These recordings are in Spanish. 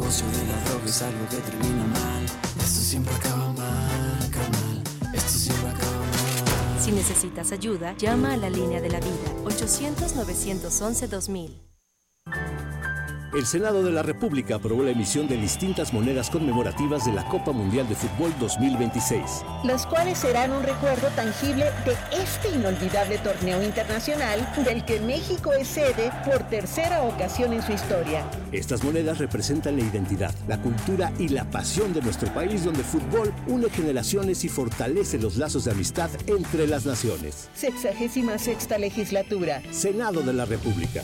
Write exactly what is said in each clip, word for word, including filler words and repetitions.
negocio de la droga es algo que termina mal. Esto siempre acaba mal, carnal. Esto siempre acaba mal. Si necesitas ayuda, llama a la línea de la vida, ochocientos, novecientos once, dos mil. El Senado de la República aprobó la emisión de distintas monedas conmemorativas de la Copa Mundial de Fútbol dos mil veintiséis. Las cuales serán un recuerdo tangible de este inolvidable torneo internacional del que México es sede por tercera ocasión en su historia. Estas monedas representan la identidad, la cultura y la pasión de nuestro país, donde el fútbol une generaciones y fortalece los lazos de amistad entre las naciones. Sexagésima sexta legislatura. Senado de la República.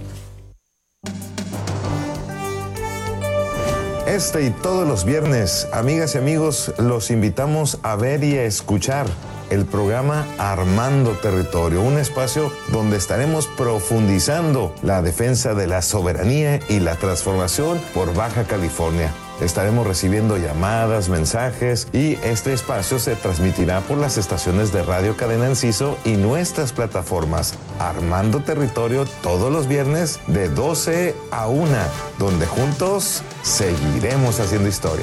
Este y todos los viernes, amigas y amigos, los invitamos a ver y a escuchar el programa Armando Territorio, un espacio donde estaremos profundizando la defensa de la soberanía y la transformación por Baja California. Estaremos recibiendo llamadas, mensajes y este espacio se transmitirá por las estaciones de Radio Cadena Enciso y nuestras plataformas Armando Territorio todos los viernes de doce a una, donde juntos seguiremos haciendo historia.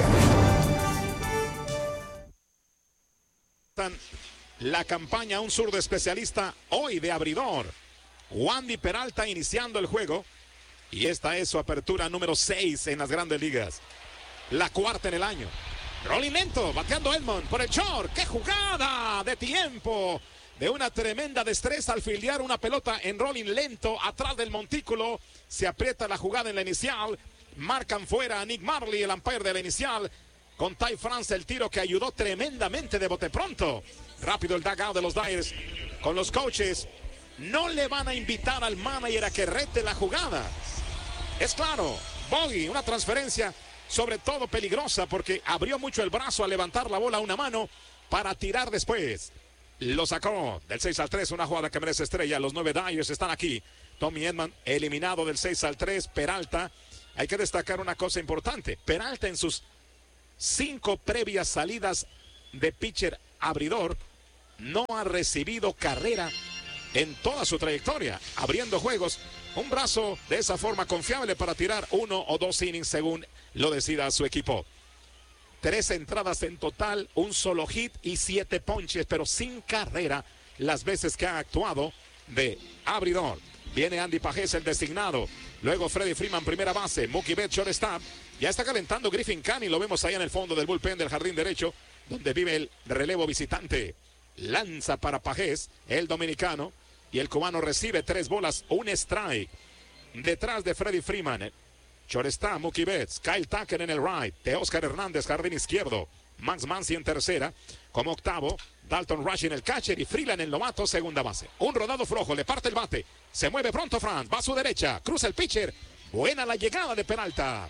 La campaña Un Zurdo Especialista hoy de abridor. Wandy Peralta iniciando el juego y esta es su apertura número seis en las Grandes Ligas. La cuarta en el año. Rolling lento, bateando Edmond por el short. ¡Qué jugada de tiempo! De una tremenda destreza al fildear una pelota en rolling lento atrás del montículo. Se aprieta la jugada en la inicial. Marcan fuera a Nick Marley, el umpire de la inicial. Con Ty France el tiro que ayudó tremendamente de bote pronto. Rápido el dugout de los Dyers con los coaches. No le van a invitar al manager a que rete la jugada. Es claro, bogey, una transferencia sobre todo peligrosa porque abrió mucho el brazo al levantar la bola a una mano para tirar después. Lo sacó del seis al tres, una jugada que merece estrella. Los nueve Dyers están aquí. Tommy Edman eliminado del seis al tres. Peralta, hay que destacar una cosa importante. Peralta en sus cinco previas salidas de pitcher abridor no ha recibido carrera en toda su trayectoria, abriendo juegos. Un brazo de esa forma confiable para tirar uno o dos innings según lo decida su equipo. Tres entradas en total, un solo hit y siete ponches, pero sin carrera las veces que ha actuado de abridor. Viene Andy Pajés, el designado. Luego Freddie Freeman, primera base. Mookie Betts, shortstop. Ya está calentando Griffin Canning. Lo vemos ahí en el fondo del bullpen del jardín derecho, donde vive el relevo visitante. Lanza para Pajés, el dominicano. Y el cubano recibe tres bolas, un strike. Detrás de Freddie Freeman. Shortstop, Mookie Betts. Kyle Tucker en el right. De Oscar Hernández, jardín izquierdo. Max Muncy en tercera. Como octavo, Dalton Rush en el catcher y Freeland en novato, segunda base. Un rodado flojo, le parte el bate. Se mueve pronto Franz, va a su derecha. Cruza el pitcher. Buena la llegada de Peralta.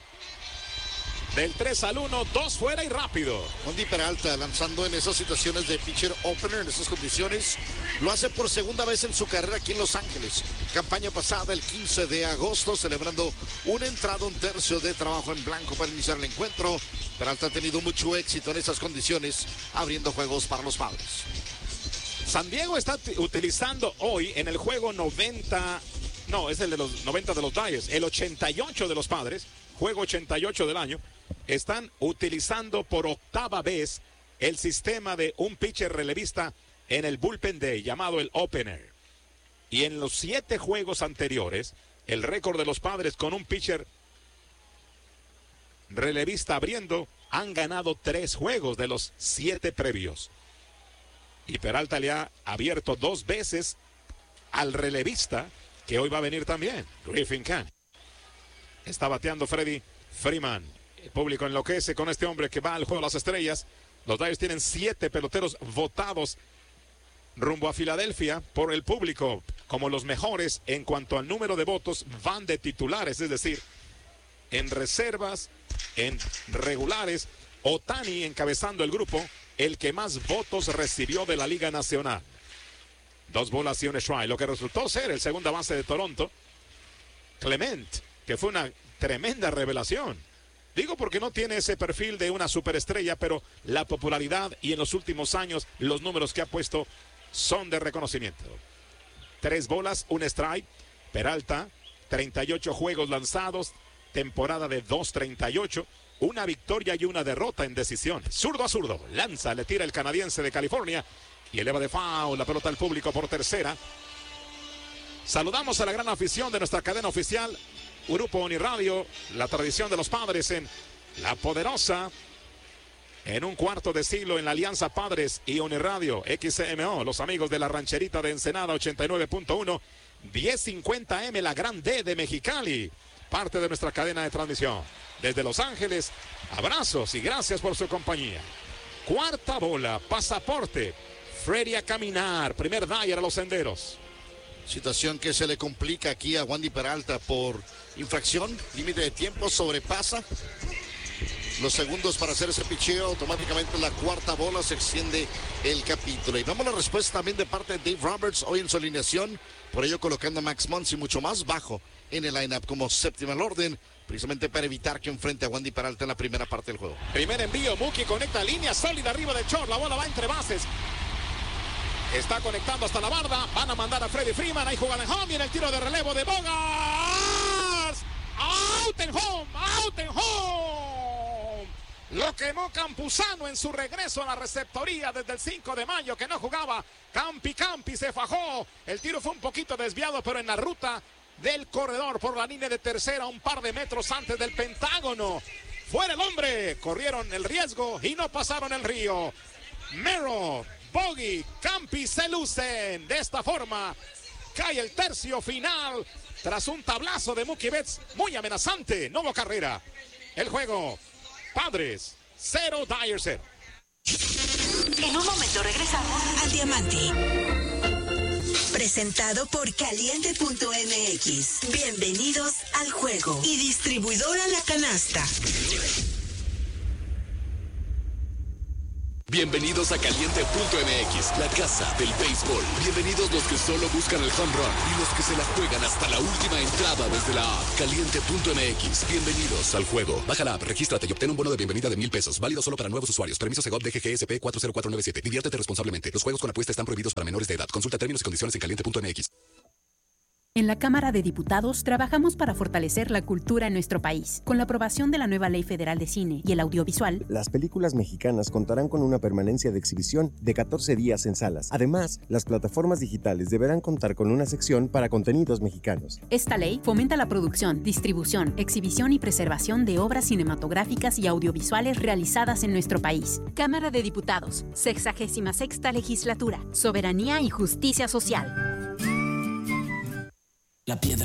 Del tres al uno, dos fuera y rápido. Wandy Peralta lanzando en esas situaciones de pitcher opener, en esas condiciones. Lo hace por segunda vez en su carrera aquí en Los Ángeles. Campaña pasada el quince de agosto, celebrando una entrada, un tercio de trabajo en blanco para iniciar el encuentro. Peralta ha tenido mucho éxito en esas condiciones, abriendo juegos para los Padres. San Diego está utilizando hoy en el juego noventa, no, es el de los noventa de los Dyers, el ochenta y ocho de los Padres, juego ochenta y ocho del año. Están utilizando por octava vez el sistema de un pitcher relevista en el bullpen day, llamado el opener. Y en los siete juegos anteriores, el récord de los Padres con un pitcher relevista abriendo, han ganado tres juegos de los siete previos. Y Peralta le ha abierto dos veces al relevista, que hoy va a venir también, Griffin Canning. Está bateando Freddie Freeman. El público enloquece con este hombre que va al juego de las estrellas. Los Dyers tienen siete peloteros votados rumbo a Filadelfia por el público como los mejores en cuanto al número de votos. Van de titulares, es decir, en reservas, en regulares. Ohtani encabezando el grupo, el que más votos recibió de la Liga Nacional. Dos bolas y un strike, lo que resultó ser el segunda base de Toronto, Clement, que fue una tremenda revelación. Digo porque no tiene ese perfil de una superestrella, pero la popularidad y en los últimos años los números que ha puesto son de reconocimiento. Tres bolas, un strike. Peralta, treinta y ocho juegos lanzados, temporada de dos treinta y ocho, una victoria y una derrota en decisiones. Zurdo a zurdo, lanza, le tira el canadiense de California y eleva de foul la pelota al público por tercera. Saludamos a la gran afición de nuestra cadena oficial, Grupo Uniradio, la tradición de los Padres en La Poderosa. En un cuarto de siglo en la alianza Padres y Uniradio, X C M O, los amigos de la rancherita de Ensenada ochenta y nueve punto uno, diez cincuenta M, la gran D de Mexicali, parte de nuestra cadena de transmisión. Desde Los Ángeles, abrazos y gracias por su compañía. Cuarta bola, pasaporte, Freddy a caminar, primer Dyer a los senderos. Situación que se le complica aquí a Wandy Peralta por infracción, límite de tiempo, sobrepasa los segundos para hacer ese picheo. Automáticamente la cuarta bola, se extiende el capítulo. Y vamos a la respuesta también de parte de Dave Roberts, hoy en su alineación, por ello colocando a Max Muncy mucho más bajo en el lineup como séptima al orden, precisamente para evitar que enfrente a Wandy Peralta en la primera parte del juego. Primer envío, Mookie conecta línea sólida arriba de short, la bola va entre bases. Está conectando hasta la barda, van a mandar a Freddie Freeman, ahí jugada en home y en el tiro de relevo de Bogaerts. Out en home, out en home. Lo quemó Campuzano en su regreso a la receptoría desde el cinco de mayo, que no jugaba. Campi Campi se fajó, el tiro fue un poquito desviado, pero en la ruta del corredor por la línea de tercera, un par de metros antes del Pentágono. Fuera el hombre, corrieron el riesgo y no pasaron el río. Merrill, Bogey, Campi se lucen. De esta forma cae el tercio final tras un tablazo de Mookie Betts muy amenazante. No hubo carrera. El juego, Padres cero, Dyer cero. En un momento regresamos al Diamante. Presentado por Caliente punto M X. Bienvenidos al juego. Y distribuidora La Canasta. Bienvenidos a Caliente punto M X, la casa del béisbol. Bienvenidos los que solo buscan el home run y los que se la juegan hasta la última entrada desde la app. Caliente punto M X, bienvenidos al juego. Baja la app, regístrate y obtén un bono de bienvenida de mil pesos. Válido solo para nuevos usuarios. Permiso Segov D G G S P cuatro cero cuatro nueve siete. Diviértete responsablemente. Los juegos con apuesta están prohibidos para menores de edad. Consulta términos y condiciones en Caliente punto M X. En la Cámara de Diputados trabajamos para fortalecer la cultura en nuestro país. Con la aprobación de la nueva Ley Federal de Cine y el Audiovisual, las películas mexicanas contarán con una permanencia de exhibición de catorce días en salas. Además, las plataformas digitales deberán contar con una sección para contenidos mexicanos. Esta ley fomenta la producción, distribución, exhibición y preservación de obras cinematográficas y audiovisuales realizadas en nuestro país. Cámara de Diputados, sexagésima sexta Legislatura, Soberanía y Justicia Social. La piedra